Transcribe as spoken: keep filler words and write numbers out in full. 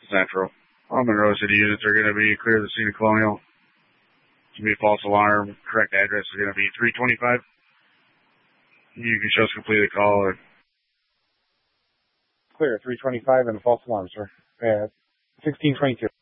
Central. All Monroe City units are going to be clear of the scene of Colonial. To be a false alarm. Correct address is going to be three twenty-five. You can show us completed call. Or... Clear, three twenty-five and a false alarm, sir. Uh, sixteen twenty-two.